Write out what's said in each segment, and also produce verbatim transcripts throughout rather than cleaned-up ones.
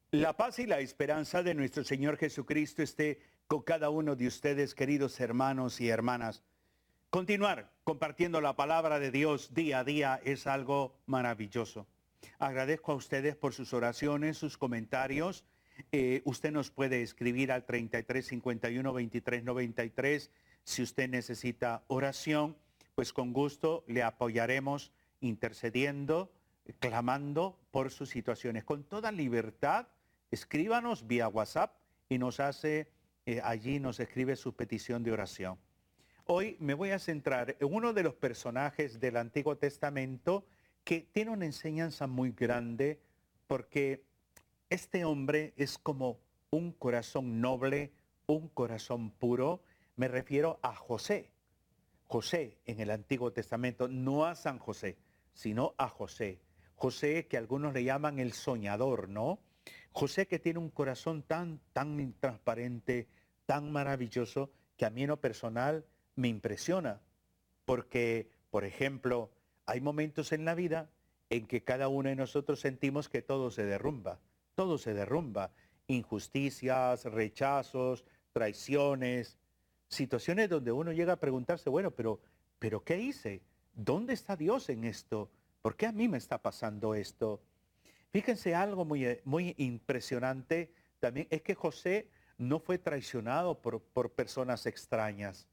La paz y la esperanza de nuestro Señor Jesucristo esté con cada uno de ustedes, queridos hermanos y hermanas. Continuar compartiendo la palabra de Dios día a día es algo maravilloso. Agradezco a ustedes por sus oraciones, sus comentarios. Eh, usted nos puede escribir al treinta y tres cincuenta y uno veintitrés noventa y tres. Si usted necesita oración, pues con gusto le apoyaremos intercediendo, clamando por sus situaciones. Con toda libertad, escríbanos vía WhatsApp y nos hace, eh, allí nos escribe su petición de oración. Hoy me voy a centrar en uno de los personajes del Antiguo Testamento que tiene una enseñanza muy grande, porque este hombre es como un corazón noble, un corazón puro. Me refiero a José. José en el Antiguo Testamento, no a San José, sino a José. José, que algunos le llaman el soñador, ¿no? José, que tiene un corazón tan, tan transparente, tan maravilloso, que a mí en lo personal me impresiona. Porque, por ejemplo, hay momentos en la vida en que cada uno de nosotros sentimos que todo se derrumba. Todo se derrumba. Injusticias, rechazos, traiciones, situaciones donde uno llega a preguntarse, bueno, pero, pero ¿qué hice? ¿Dónde está Dios en esto? ¿Por qué a mí me está pasando esto? Fíjense, algo muy, muy impresionante también es que José no fue traicionado por, por personas extrañas.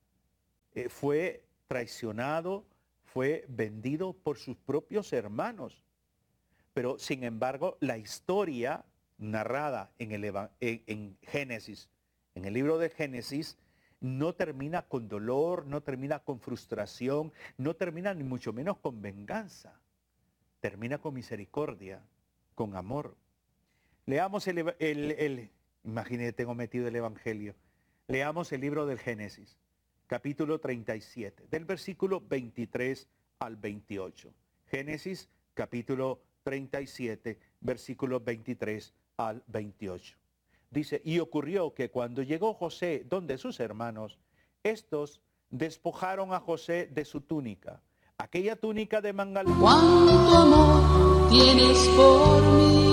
Eh, fue traicionado, fue vendido por sus propios hermanos. Pero sin embargo, la historia narrada en, el, en, en Génesis, en el libro de Génesis, no termina con dolor, no termina con frustración, no termina ni mucho menos con venganza. Termina con misericordia, con amor. Leamos el, el, el imagínate, tengo metido el Evangelio. Leamos el libro del Génesis, capítulo treinta y siete, del versículo veintitrés al veintiocho. Génesis, capítulo treinta y siete, versículo veintitrés al veintiocho. Dice, y ocurrió que cuando llegó José donde sus hermanos, estos despojaron a José de su túnica, aquella túnica de manga larga. ¿Cuánto amor tienes por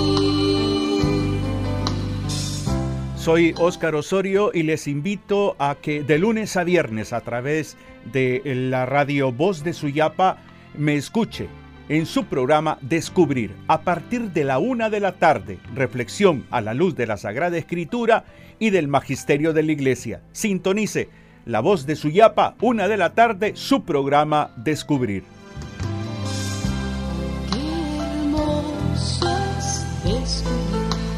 mí? Soy Óscar Osorio y les invito a que de lunes a viernes a través de la radio Voz de Suyapa me escuche en su programa Descubrir, a partir de la una de la tarde, reflexión a la luz de la Sagrada Escritura y del Magisterio de la Iglesia. Sintonice la Voz de Suyapa, una de la tarde, su programa Descubrir.